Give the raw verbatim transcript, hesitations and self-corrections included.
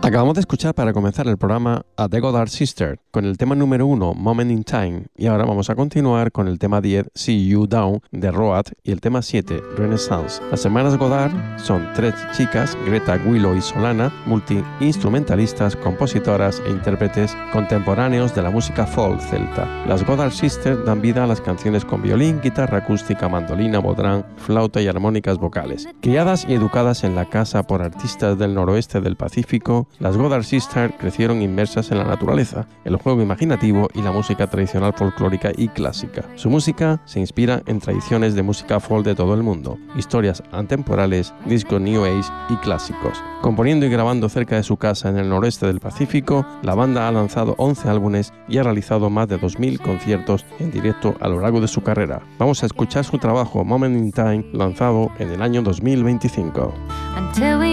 Acabamos de escuchar para comenzar el programa a The Goddard Sisters con el tema número uno, Moment in Time, y ahora vamos a continuar con el tema diez, See You Down, de Road, y el tema siete, Renaissance. Las hermanas Goddard son tres chicas, Greta, Willow y Solana, multi-instrumentalistas, compositoras e intérpretes contemporáneos de la música folk celta. Las Goddard Sisters dan vida a las canciones con violín, guitarra acústica, mandolina, bodrán, flauta y armónicas vocales. Criadas y educadas en la casa por artistas del noroeste del Pacífico, las Goddard Sisters crecieron inmersas en la naturaleza, el juego imaginativo y la música tradicional folclórica y clásica. Su música se inspira en tradiciones de música folk de todo el mundo, historias atemporales, discos New Age y clásicos. Componiendo y grabando cerca de su casa en el noroeste del Pacífico, la banda ha lanzado once álbumes y ha realizado más de dos mil conciertos en directo a lo largo de su carrera. Vamos a escuchar su trabajo Moment in Time, lanzado en el año dos mil veinticinco. Until we